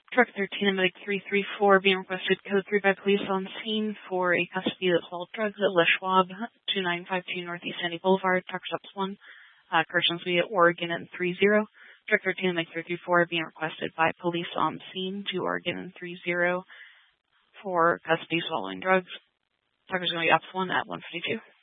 Truck 13 and Medic 334 being requested code 3 by police on scene for a custody that sold drugs at Les Schwab, 2952 Northeast Sandy Boulevard, Truck Stops 1, Corrections via Oregon and 30. Truck 13 and Medic 334 being requested by police on scene to Oregon and 30 for custody swallowing drugs. Truck is going to be Ops 1 at 152.